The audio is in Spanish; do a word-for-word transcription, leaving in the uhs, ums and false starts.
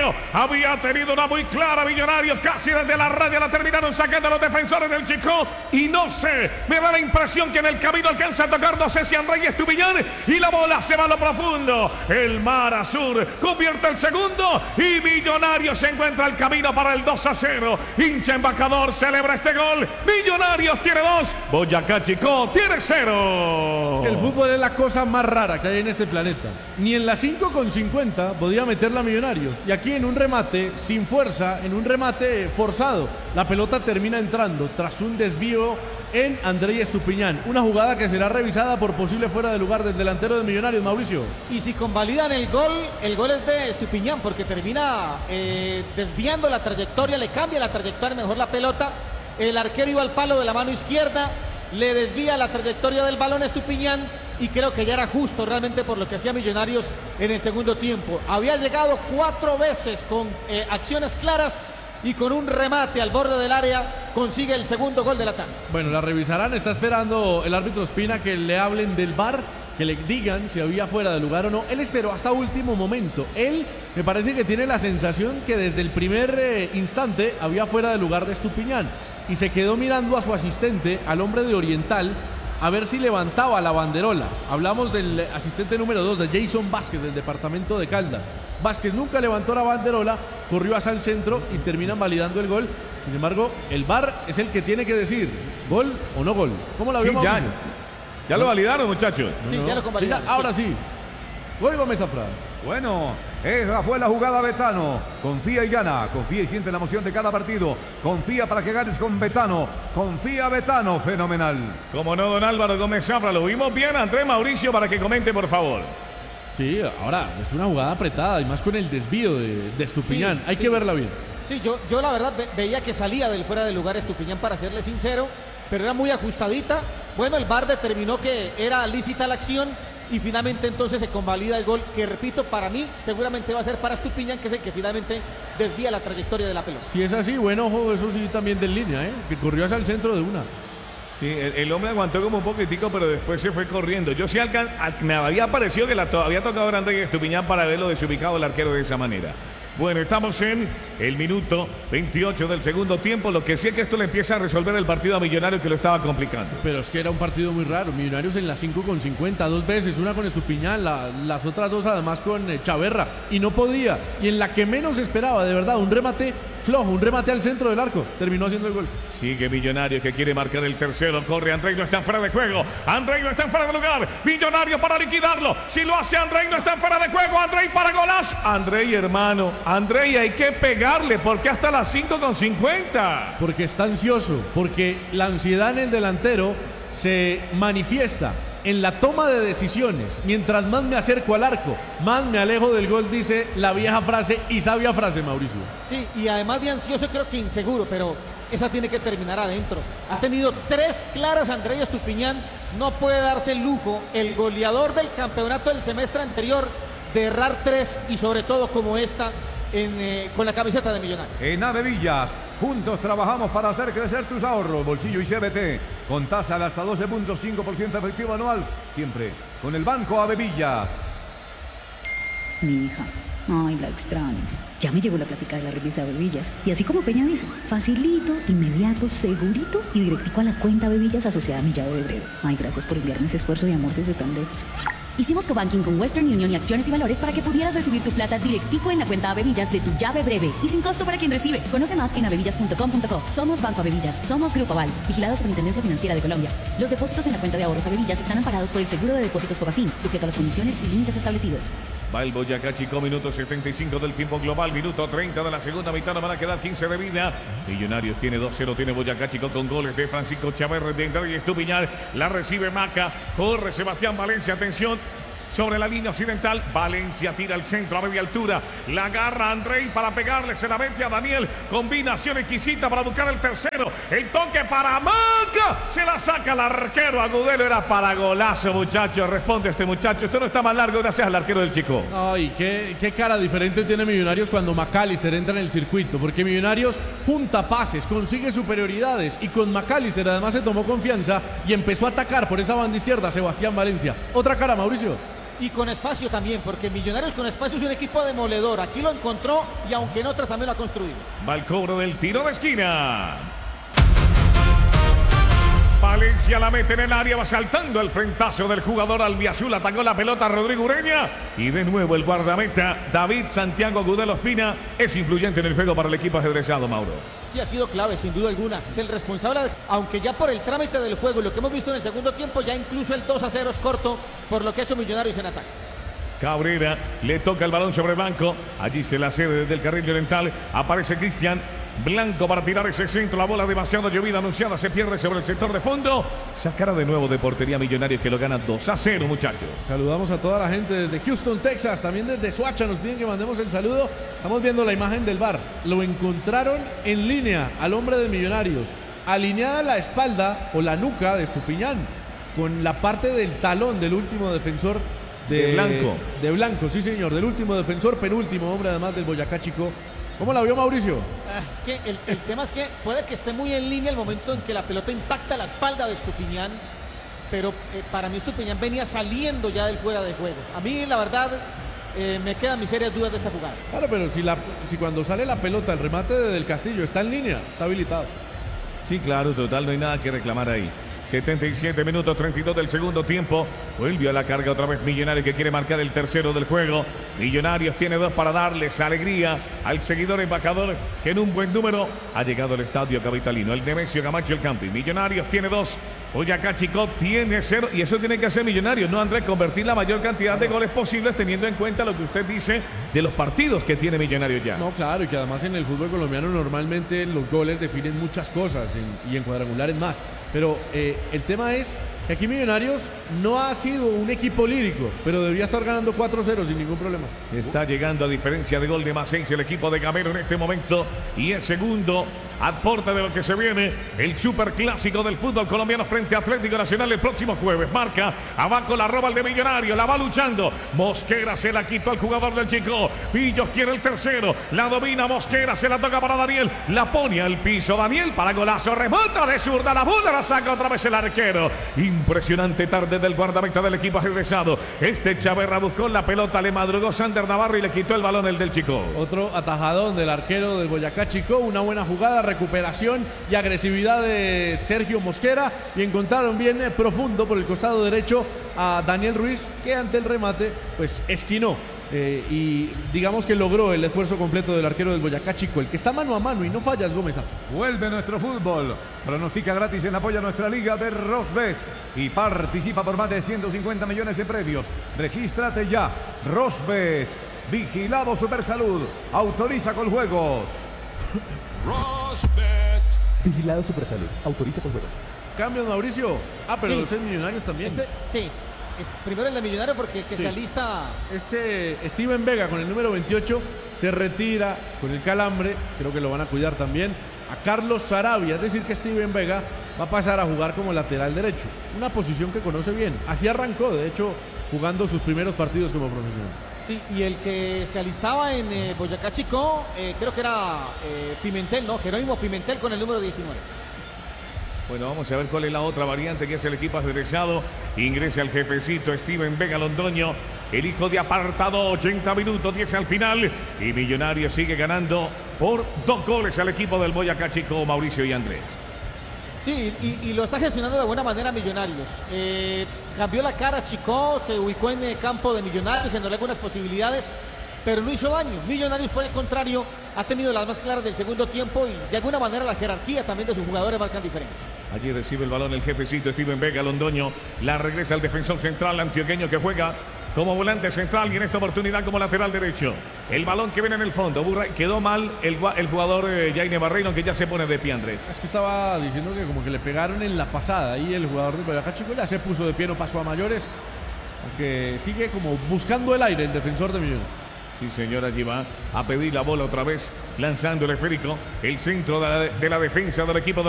Chico. Había tenido una muy clara Millonarios. Casi desde la raya la terminaron sacando los defensores del Chico. Y no sé, me da la impresión que en el camino alcanza a tocar, no sé si Andrei Estupiñán. Y la bola se va a lo profundo. El Mar Azul convierte el segundo. Y Millonarios se encuentra el camino para el dos a cero. Hincha embajador celebra este gol. Millonarios tiene dos. Boyacá Chico tiene cero. El fútbol es la cosa más rara que hay en este planeta. Ni en la cinco con cincuenta podía meterla Millonarios. Y aquí en un remate sin fuerza, en un remate forzado, la pelota termina entrando tras un desvío en Andrei Estupiñán. Una jugada que será revisada por posible fuera de lugar del delantero de Millonarios, Mauricio. Y si convalidan el gol, el gol es de Estupiñán porque termina eh, desviando la trayectoria, le cambia la trayectoria mejor la pelota. El arquero iba al palo de la mano izquierda, le desvía la trayectoria del balón a Estupiñán y creo que ya era justo realmente por lo que hacía Millonarios en el segundo tiempo. Había llegado cuatro veces con eh, acciones claras y con un remate al borde del área consigue el segundo gol de la tarde. Bueno, la revisarán, está esperando el árbitro Espina que le hablen del V A R, que le digan si había fuera de lugar o no. Él esperó hasta último momento. Él me parece que tiene la sensación que desde el primer eh, instante había fuera de lugar de Estupiñán y se quedó mirando a su asistente, al hombre de Oriental, a ver si levantaba la banderola. Hablamos del asistente número dos, de Jason Vázquez, del departamento de Caldas. Vázquez nunca levantó la banderola, corrió hacia el centro y terminan validando el gol. Sin embargo, el V A R es el que tiene que decir gol o no gol. ¿Cómo la vemos? Sí, ya, ya lo validaron, muchachos. Sí, no, no. ya lo convalidaron. Ya, ahora sí. sí. Gol Gómez Zafra. Bueno, esa fue la jugada Betano. Confía y gana. Confía y siente la emoción de cada partido. Confía para que ganes con Betano. Confía Betano. Fenomenal. Como no, don Álvaro Gómez Zafra. Lo vimos bien, Andrés Mauricio, para que comente, por favor. Sí, ahora es una jugada apretada y más con el desvío de, de Estupiñán. Sí, Hay sí. que verla bien. Sí, yo, yo la verdad ve, veía que salía del fuera de lugar Estupiñán, para serle sincero, pero era muy ajustadita. Bueno, el V A R determinó que era lícita la acción y finalmente entonces se convalida el gol, que repito, para mí seguramente va a ser para Estupiñán, que es el que finalmente desvía la trayectoria de la pelota. Si es así, bueno, ojo, eso sí también del línea, ¿eh? Que corrió hacia el centro de una. Sí, el, el hombre aguantó como un poquitico, pero después se fue corriendo. Yo sí alcan, me había parecido que la había tocado grande Estupiñán para verlo desubicado el arquero de esa manera. Bueno, estamos en el minuto veintiocho del segundo tiempo. Lo que sí es que esto le empieza a resolver el partido a Millonarios, que lo estaba complicando. Pero es que era un partido muy raro. Millonarios en la cinco con cincuenta, dos veces, una con Estupiñán, la, las otras dos además con eh, Chaverra. Y no podía. Y en la que menos esperaba, de verdad, un remate flojo, un remate al centro del arco. Terminó haciendo el gol. Sigue Millonarios, que quiere marcar el tercero. Corre Andrei, no está fuera de juego. Andrei no está fuera de lugar. Millonarios para liquidarlo. Si lo hace Andrei, no está fuera de juego. Andrei para golazo. Andrei, hermano. Andrei, hay que pegarle, porque hasta las cinco con cincuenta. Porque está ansioso, porque la ansiedad en el delantero se manifiesta en la toma de decisiones. Mientras más me acerco al arco, más me alejo del gol, dice la vieja frase y sabia frase, Mauricio. Sí, y además de ansioso, creo que inseguro, pero esa tiene que terminar adentro. Ha tenido tres claras Andrei Estupiñán, no puede darse el lujo, el goleador del campeonato del semestre anterior, de errar tres, y sobre todo como esta en, eh, con la camiseta de Millonarios. En Avevillas, juntos trabajamos para hacer crecer tus ahorros, bolsillo y C B T, con tasa de hasta doce punto cinco por ciento efectivo anual, siempre con el Banco Avevillas. Mi hija, ay, la extraño. Ya me llegó la plática de la revista Avevillas. Y así como Peña dice, facilito, inmediato, segurito y directico a la cuenta Avevillas asociada a mi llave de breve. Ay, gracias por enviarme ese esfuerzo de amor desde tan lejos. Hicimos cobanking con Western Union y Acciones y Valores para que pudieras recibir tu plata directico en la cuenta Avevillas de tu llave breve y sin costo para quien recibe. Conoce más en avevillas punto com punto co. Somos Banco Avevillas, somos Grupo Aval, vigilado Superintendencia Financiera de Colombia. Los depósitos en la cuenta de ahorros Avevillas están amparados por el seguro de depósitos Fogafín, sujeto a las condiciones y límites establecidos. Va el Boyacá Chico, minuto setenta y cinco del tiempo global, minuto treinta de la segunda mitad, no van a quedar quince de vida. Millonarios tiene dos cero, tiene Boyacá Chico con goles de Francisco Chaverra, de Andrei Estupiñán, la recibe Maca, corre Sebastián Valencia, atención. Sobre la línea occidental, Valencia tira al centro a media altura, la agarra Andrei para pegarle, se la mete a Daniel, combinación exquisita para buscar el tercero, el toque para Maca, se la saca el arquero Agudelo, era para golazo, muchachos, responde este muchacho, esto no está más largo gracias al arquero del Chico. Ay, qué, qué cara diferente tiene Millonarios cuando McAllister entra en el circuito, porque Millonarios junta pases, consigue superioridades y con McAllister además se tomó confianza y empezó a atacar por esa banda izquierda Sebastián Valencia. Otra cara, Mauricio. Y con espacio también, porque Millonarios con espacio es un equipo demoledor. Aquí lo encontró y aunque en otras también lo ha construido. Va el cobro del tiro de esquina. Valencia la mete en el área, va saltando el frentazo del jugador albiazul, atacó la pelota Rodrigo Ureña y de nuevo el guardameta David Santiago Gudelo Ospina es influyente en el juego para el equipo ajedrezado, Mauro. Sí, ha sido clave, sin duda alguna. Es el responsable, aunque ya por el trámite del juego, lo que hemos visto en el segundo tiempo, ya incluso el dos a cero es corto por lo que ha hecho Millonarios en ataque. Cabrera le toca el balón sobre Blanco, allí se la cede desde el carril oriental, aparece Cristian Blanco para tirar ese centro, la bola demasiado llovida anunciada, se pierde sobre el sector de fondo, sacará de nuevo de portería Millonarios que lo gana dos a cero, muchachos. Saludamos a toda la gente desde Houston, Texas, también desde Soacha nos piden que mandemos el saludo. Estamos viendo la imagen del V A R, lo encontraron en línea al hombre de Millonarios, alineada la espalda o la nuca de Estupiñán, con la parte del talón del último defensor de, de Blanco. De Blanco, sí señor, del último defensor, penúltimo hombre además del Boyacá Chico. ¿Cómo la vio Mauricio? Ah, es que el, el tema es que puede que esté muy en línea el momento en que la pelota impacta la espalda de Estupiñán, pero eh, para mí Estupiñán venía saliendo ya del fuera de juego. A mí la verdad eh, me quedan mis serias dudas de esta jugada. Claro, pero si, la, si cuando sale la pelota el remate de Del Castillo está en línea, está habilitado. Sí, claro, total, no hay nada que reclamar ahí. setenta y siete minutos, treinta y dos del segundo tiempo. Vuelve a la carga otra vez Millonarios que quiere marcar el tercero del juego. Millonarios tiene dos para darles alegría al seguidor embajador que en un buen número ha llegado al estadio capitalino. El Nemesio Camacho el Campi. Millonarios tiene dos. Boyacá Chico tiene cero. Y eso tiene que hacer Millonarios, ¿no, Andrés? Convertir la mayor cantidad de goles posibles teniendo en cuenta lo que usted dice de los partidos que tiene Millonarios ya. No, claro, y que además en el fútbol colombiano normalmente los goles definen muchas cosas en, y en cuadrangulares más. Pero eh, el tema es que aquí Millonarios no ha sido un equipo lírico, pero debería estar ganando cuatro cero sin ningún problema. Está llegando a diferencia de gol de más seis el equipo de Gamero en este momento. Y el segundo aporte de lo que se viene, el superclásico del fútbol colombiano frente a Atlético Nacional el próximo jueves. Marca, abajo la roba el de Millonarios, la va luchando. Mosquera se la quitó al jugador del Chico. Pillos quiere el tercero, la domina Mosquera, se la toca para Daniel, la pone al piso Daniel para golazo, remota de zurda, la bola la saca otra vez el arquero. Impresionante tarde del guardameta del equipo ajedrezado. Este Chaverra buscó la pelota, le madrugó Sander Navarro y le quitó el balón el del Chico. Otro atajadón del arquero del Boyacá Chico, una buena jugada, recuperación y agresividad de Sergio Mosquera y encontraron bien eh, profundo por el costado derecho a Daniel Ruiz que ante el remate pues esquinó. Eh, y digamos que logró el esfuerzo completo del arquero del Boyacá Chico, el que está mano a mano y no fallas, Gómez. Vuelve nuestro fútbol. Pronostica gratis en apoyo a nuestra liga de Rosbet y participa por más de ciento cincuenta millones de premios. Regístrate ya. Rosbet, vigilado Supersalud, autoriza con juegos. Rosbet. Vigilado Supersalud, autoriza con juegos. Cambios, Mauricio. Ah, pero Sí. los seis Millonarios también. Este, sí, es- primero el de Millonario porque que Sí. se alista. Ese Steven Vega con el número veintiocho se retira con el calambre, creo que lo van a cuidar también a Carlos Sarabia, es decir que Steven Vega va a pasar a jugar como lateral derecho, una posición que conoce bien, así arrancó de hecho jugando sus primeros partidos como profesional. Sí, y el que se alistaba en eh, Boyacá Chico, eh, creo que era eh, Pimentel, ¿no? Jerónimo Pimentel con el número diecinueve. Bueno, vamos a ver cuál es la otra variante que es el equipo ajedrezado. Ingresa el jefecito Steven Vega Londoño, el hijo de apartado, ochenta minutos, diez al final. Y Millonarios sigue ganando por dos goles al equipo del Boyacá Chico, Mauricio y Andrés. Sí, y, y lo está gestionando de buena manera Millonarios. Eh, cambió la cara Chico, se ubicó en el campo de Millonarios, generó algunas posibilidades, pero no hizo daño. Millonarios, por el contrario, ha tenido las más claras del segundo tiempo y de alguna manera la jerarquía también de sus jugadores marcan diferencia. Allí recibe el balón el jefecito Steven Vega Londoño. La regresa al defensor central antioqueño que juega como volante central y en esta oportunidad como lateral derecho. El balón que viene en el fondo. Burra, quedó mal el, el jugador eh, Jaime Barreiro, que ya se pone de pie, Andrés. Es que estaba diciendo que como que le pegaron en la pasada y el jugador del Boyacá Chico ya se puso de pie, no pasó a mayores, aunque sigue como buscando el aire el defensor de Millonarios. Sí, señor, allí va a pedir la bola otra vez, lanzando el esférico, el centro de la, de la defensa del equipo de